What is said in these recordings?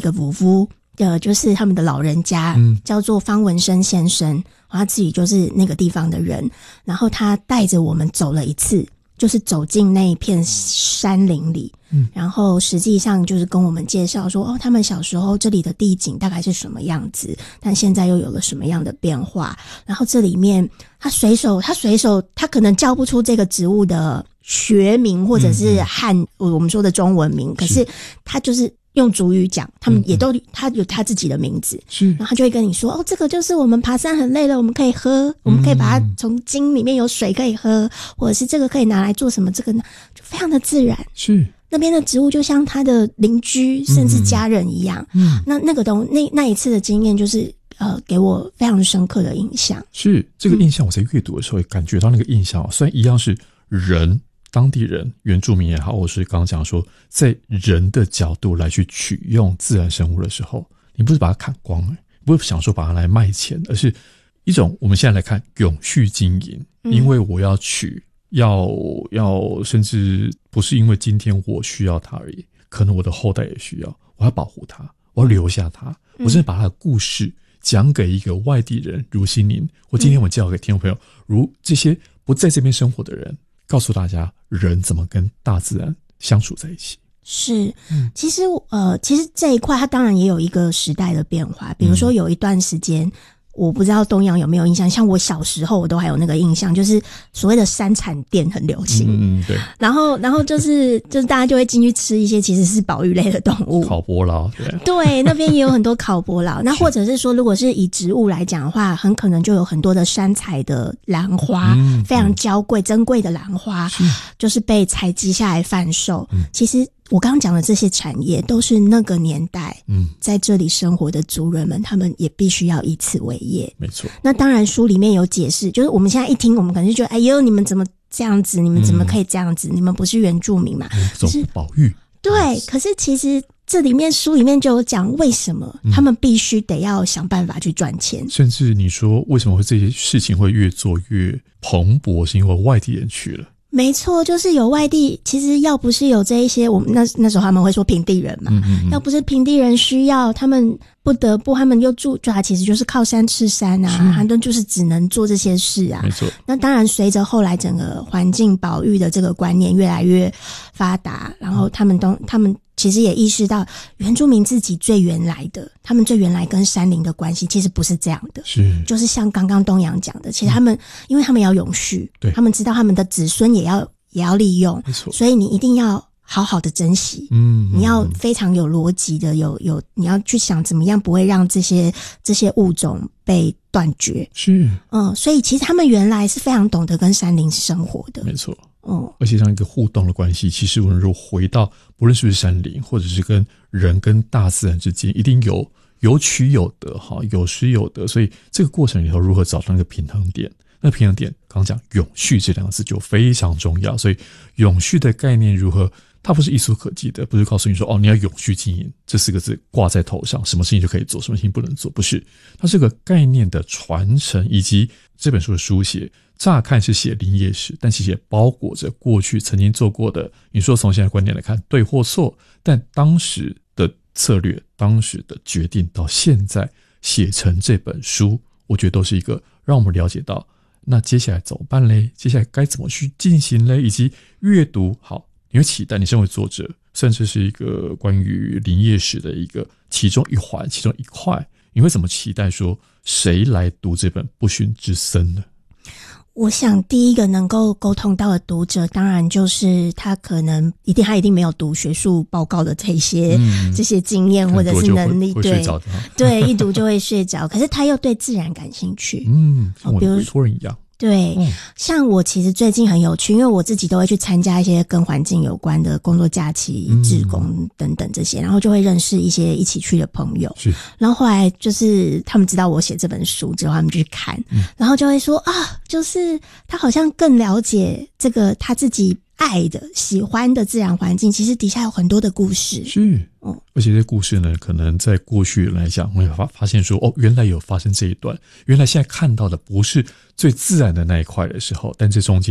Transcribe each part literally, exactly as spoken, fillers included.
个夫妇，呃，就是他们的老人家，嗯，叫做方文生先生，他自己就是那个地方的人，然后他带着我们走了一次，就是走进那一片山林里，嗯，然后实际上就是跟我们介绍说，哦，他们小时候这里的地景大概是什么样子，但现在又有了什么样的变化，然后这里面他随手他随手他可能叫不出这个植物的学名或者是汉、嗯、我们说的中文名，可是他就是用族语讲，他们也都、嗯、他有他自己的名字，是，然后他就会跟你说，哦，这个就是我们爬山很累了，我们可以喝，我们可以把它从井里面有水可以喝，或者是这个可以拿来做什么，这个就非常的自然，是。那边的植物就像他的邻居甚至家人一样，嗯，那那个东那那一次的经验就是呃给我非常深刻的印象。 是这个印象，我在阅读的时候也感觉到那个印象，虽然一样是人。当地人原住民也好，或是刚刚讲说在人的角度来去取用自然生物的时候，你不是把它砍光，不是想说把它来卖钱，而是一种我们现在来看永续经营，因为我要取要要甚至不是因为今天我需要它而已，可能我的后代也需要，我要保护它，我要留下它，我甚至把它的故事讲给一个外地人如心灵，或今天我介绍给听众朋友如这些不在这边生活的人，告诉大家人怎么跟大自然相处在一起。 是，其实呃，其实这一块它当然也有一个时代的变化，比如说有一段时间。我不知道东阳有没有印象，像我小时候我都还有那个印象，就是所谓的山产店很流行，嗯，对。然后，然后就是就是大家就会进去吃一些其实是保育类的动物， 烤伯劳，对， 对，那边也有很多烤伯劳。那或者是说，如果是以植物来讲的话，很可能就有很多的山采的兰花，嗯、非常娇贵、珍贵的兰花，就是被采集下来贩售。嗯、其实。我刚刚讲的这些产业都是那个年代嗯在这里生活的族人们，他们也必须要以此为业。 没错。 那当然书里面有解释，就是我们现在一听我们可能就觉得哎呦你们怎么这样子，你们怎么可以这样子、嗯、你们不是原住民嘛， 可是保育。 对，可是其实这里面书里面就有讲为什么他们必须得要想办法去赚钱、嗯、 甚至你说为什么会这些事情会越做越蓬勃，是因为外地人去了。 没错，就是有外地，其实要不是有这一些，我们那那时候他们会说平地人嘛，嗯嗯嗯要不是平地人需要，他们不得不，他们又住，就他其实就是靠山吃山啊，他们就是只能做这些事啊。 没错。 那当然，随着后来整个环境保育的这个观念越来越发达，然后他们都他们其实也意识到，原住民自己最原来的，他们最原来跟山林的关系其实不是这样的，是就是像刚刚东阳讲的，其实他们、嗯、因为他们要永续，对，他们知道他们的子孙也要也要利用，没错，所以你一定要好好的珍惜，嗯，你要非常有逻辑的，有有，你要去想怎么样不会让这些这些物种被断绝，是，嗯，所以其实他们原来是非常懂得跟山林生活的， 没错，嗯，而且这样一个互动的关系，其实我们如果回到不论是不是山林，或者是跟人跟大自然之间，一定有有取有得哈，有失有得，所以这个过程里头如何找到那个平衡点？那平衡点刚刚讲永续这两个字就非常重要，所以永续的概念如何？它不是一蹴可及的，不是告诉你说哦，你要永续经营这四个字挂在头上，什么事情就可以做，什么事情不能做，不是。它是个概念的传承，以及这本书的书写，乍看是写林业史，但其实也包裹着过去曾经做过的。你说从现在观点来看，对或错，但当时的策略、当时的决定，到现在写成这本书，我觉得都是一个让我们了解到，那接下来怎么办嘞？接下来该怎么去进行嘞？以及阅读好。你会期待你身为作者，甚至是一个关于林业史的一个其中一环、其中一块，你会怎么期待说谁来读这本《不寻之森》呢？ 我想第一个能够沟通到的读者，当然就是他可能一定他一定没有读学术报告的这些、嗯、这些经验或者是能力，对对，一读就会睡着。可是他又对自然感兴趣，嗯， 像我的委托人一样。 对、嗯，像我其实最近很有趣，因为我自己都会去参加一些跟环境有关的工作假期、志工等等这些，然后就会认识一些一起去的朋友。是，然后后来就是他们知道我写这本书之后，他们就去看，嗯、然后就会说啊，就是他好像更了解这个他自己爱的、喜欢的自然环境，其实底下有很多的故事。是， 嗯，而且这故事呢，可能在过去来讲，会发发现说，哦，原来有发生这一段，原来现在看到的不是最自然的那一块的时候，但这中间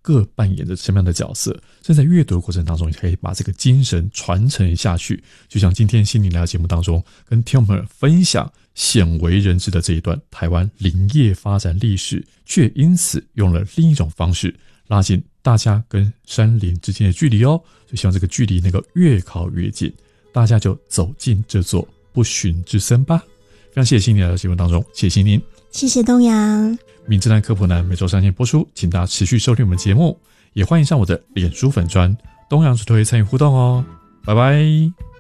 各扮演着什么样的角色，甚至在阅读的过程当中，也可以把这个精神传承下去。就像今天心灵来到节目当中，跟听众朋友分享鲜为人知的这一段台湾林业发展历史，却因此用了另一种方式拉近大家跟山林之间的距离哦。就希望这个距离能够越靠越近，大家就走进这座不寻之森吧。非常谢谢心灵来到节目当中，谢谢您， 谢谢东阳。名侦探科普男每周三天播出，请大家持续收听我们节目，也欢迎上我的脸书粉专东阳主推参与互动哦。拜拜。